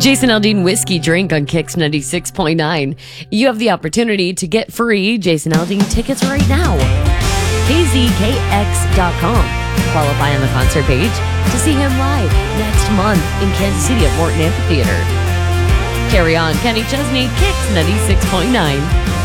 Jason Aldean Whiskey Drink on Kicks 96.9. You have the opportunity to get free Jason Aldean tickets right now. KZKX.com. Qualify on the concert page to see him live next month in Kansas City at Morton Amphitheater. Carry on, Kenny Chesney, Kicks 96.9.